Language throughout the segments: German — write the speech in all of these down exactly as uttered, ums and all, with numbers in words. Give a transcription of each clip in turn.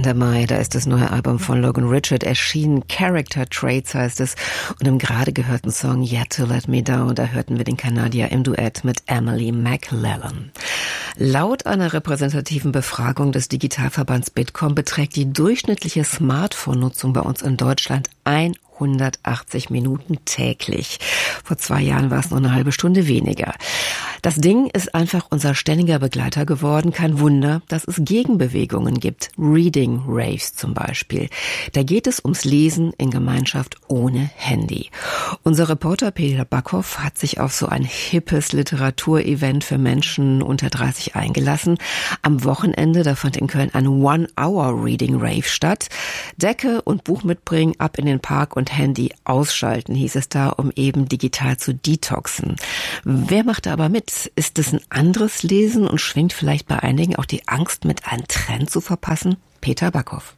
Ende Mai, da ist das neue Album von Logan Richard erschienen. Character Traits heißt es. Und im gerade gehörten Song Yet to Let Me Down, da hörten wir den Kanadier im Duett mit Emily McLellan. Laut einer repräsentativen Befragung des Digitalverbands Bitkom beträgt die durchschnittliche Smartphone-Nutzung bei uns in Deutschland hundertachtzig Minuten täglich. Vor zwei Jahren war es nur eine halbe Stunde weniger. Das Ding ist einfach unser ständiger Begleiter geworden. Kein Wunder, dass es Gegenbewegungen gibt. Reading Raves zum Beispiel. Da geht es ums Lesen in Gemeinschaft ohne Handy. Unser Reporter Peter Backhoff hat sich auf so ein hippes Literaturevent für Menschen unter dreißig eingelassen. Am Wochenende, da fand in Köln ein One-Hour-Reading-Rave statt. Decke und Buch mitbringen, ab in den Park und Handy ausschalten, hieß es da, um eben digital zu detoxen. Wer macht da aber mit? Ist es ein anderes Lesen und schwingt vielleicht bei einigen auch die Angst mit, einen Trend zu verpassen? Peter Backhoff.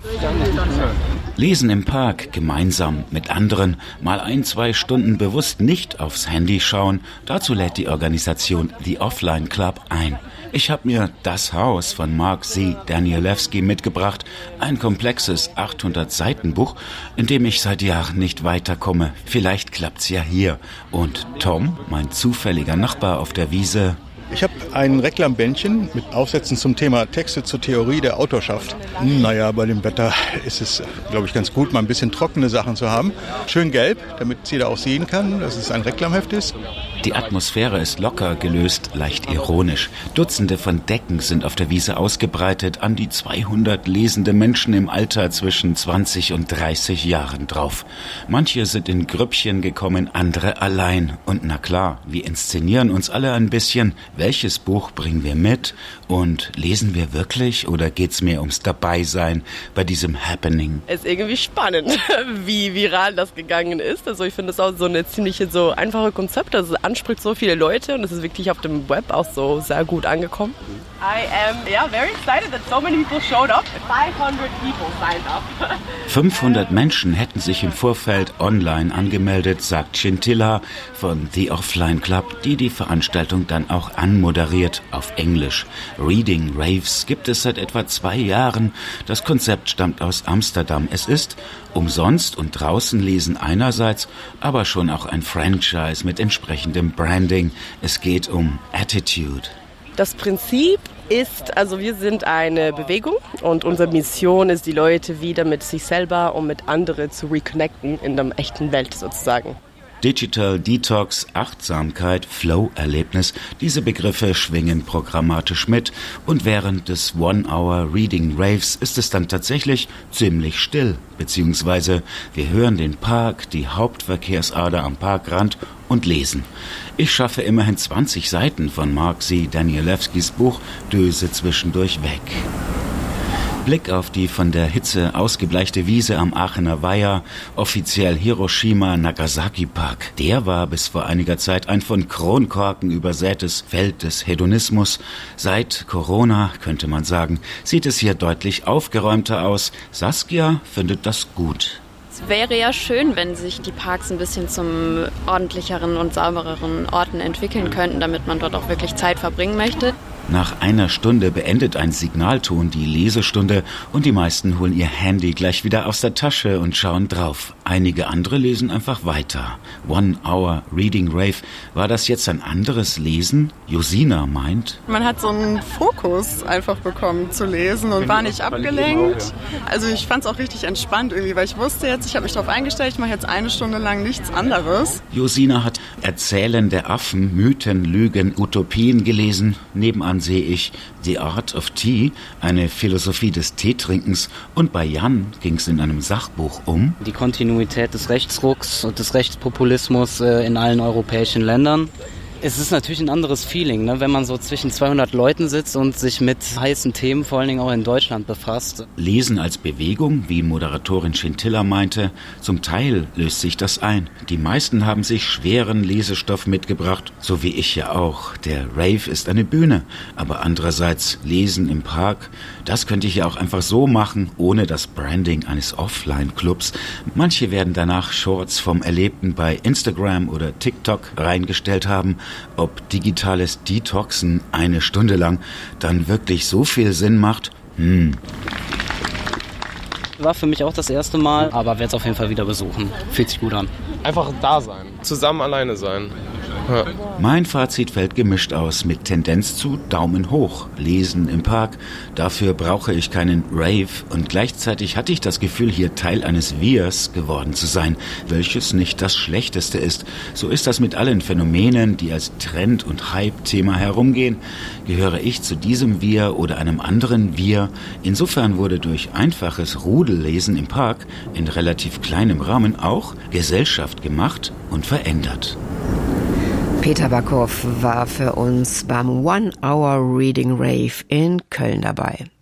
Lesen im Park, gemeinsam mit anderen, mal ein, zwei Stunden bewusst nicht aufs Handy schauen, dazu lädt die Organisation The Offline Club ein. Ich habe mir Das Haus von Mark C. Danielewski mitgebracht, ein komplexes achthundert Seiten Buch, in dem ich seit Jahren nicht weiterkomme. Vielleicht klappt's ja hier. Und Tom, mein zufälliger Nachbar auf der Wiese... Ich habe ein Reklambändchen mit Aufsätzen zum Thema Texte zur Theorie der Autorschaft. Naja, bei dem Wetter ist es, glaube ich, ganz gut, mal ein bisschen trockene Sachen zu haben. Schön gelb, damit es jeder auch sehen kann, dass es ein Reklamheft ist. Die Atmosphäre ist locker gelöst, leicht ironisch. Dutzende von Decken sind auf der Wiese ausgebreitet, an die zweihundert lesende Menschen im Alter zwischen zwanzig und dreißig Jahren drauf. Manche sind in Grüppchen gekommen, andere allein. Und na klar, wir inszenieren uns alle ein bisschen. Welches Buch bringen wir mit? Und lesen wir wirklich oder geht's mehr ums Dabeisein bei diesem Happening? Es ist irgendwie spannend, wie viral das gegangen ist. Also ich finde es auch so eine ziemliche so einfache Konzept. Also es anspricht so viele Leute und es ist wirklich auf dem Web auch so sehr gut angekommen. I am yeah, very excited that so many people showed up. five hundred people signed up. fünfhundert Menschen hätten sich im Vorfeld online angemeldet, sagt Scintilla von The Offline Club, die die Veranstaltung dann auch anmoderiert auf Englisch. Reading Raves gibt es seit etwa zwei Jahren. Das Konzept stammt aus Amsterdam. Es ist umsonst und draußen lesen einerseits, aber schon auch ein Franchise mit entsprechendem Branding. Es geht um Attitude. Das Prinzip ist, also wir sind eine Bewegung und unsere Mission ist, die Leute wieder mit sich selber und mit anderen zu reconnecten in der echten Welt sozusagen. Digital Detox, Achtsamkeit, Flow-Erlebnis, diese Begriffe schwingen programmatisch mit und während des One-Hour Reading Raves ist es dann tatsächlich ziemlich still, beziehungsweise wir hören den Park, die Hauptverkehrsader am Parkrand und lesen. Ich schaffe immerhin zwanzig Seiten von Mark C. Danielewskis Buch, döse zwischendurch weg. Blick auf die von der Hitze ausgebleichte Wiese am Aachener Weiher, offiziell Hiroshima-Nagasaki-Park. Der war bis vor einiger Zeit ein von Kronkorken übersätes Feld des Hedonismus. Seit Corona, könnte man sagen, sieht es hier deutlich aufgeräumter aus. Saskia findet das gut. Es wäre ja schön, wenn sich die Parks ein bisschen zum ordentlicheren und saubereren Orten entwickeln könnten, damit man dort auch wirklich Zeit verbringen möchte. Nach einer Stunde beendet ein Signalton die Lesestunde und die meisten holen ihr Handy gleich wieder aus der Tasche und schauen drauf. Einige andere lesen einfach weiter. One Hour Reading Rave. War das jetzt ein anderes Lesen? Josina meint. Man hat so einen Fokus einfach bekommen zu lesen und war nicht abgelenkt. Also ich fand es auch richtig entspannt irgendwie, weil ich wusste jetzt, ich habe mich darauf eingestellt, ich mache jetzt eine Stunde lang nichts anderes. Josina hat Erzählen der Affen, Mythen, Lügen, Utopien gelesen. Nebenan sehe ich The Art of Tea, eine Philosophie des Teetrinkens. Und bei Jan ging es in einem Sachbuch um die Kontinuität des Rechtsrucks und des Rechtspopulismus äh, in allen europäischen Ländern. Es ist natürlich ein anderes Feeling, ne, wenn man so zwischen zweihundert Leuten sitzt und sich mit heißen Themen, vor allen Dingen auch in Deutschland, befasst. Lesen als Bewegung, wie Moderatorin Scintilla meinte, zum Teil löst sich das ein. Die meisten haben sich schweren Lesestoff mitgebracht, so wie ich ja auch. Der Rave ist eine Bühne, aber andererseits Lesen im Park, das könnte ich ja auch einfach so machen, ohne das Branding eines Offline-Clubs. Manche werden danach Shorts vom Erlebten bei Instagram oder TikTok reingestellt haben. Ob digitales Detoxen eine Stunde lang dann wirklich so viel Sinn macht? Hm. War für mich auch das erste Mal, aber werde es auf jeden Fall wieder besuchen. Fühlt sich gut an. Einfach da sein, zusammen alleine sein. Ja. Mein Fazit fällt gemischt aus, mit Tendenz zu Daumen hoch. Lesen im Park, dafür brauche ich keinen Rave. Und gleichzeitig hatte ich das Gefühl, hier Teil eines Wirs geworden zu sein, welches nicht das Schlechteste ist. So ist das mit allen Phänomenen, die als Trend- und Hype-Thema herumgehen. Gehöre ich zu diesem Wir oder einem anderen Wir? Insofern wurde durch einfaches Rudellesen im Park in relativ kleinem Rahmen auch Gesellschaft gemacht und verändert. Peter Backhoff war für uns beim One Hour Reading Rave in Köln dabei.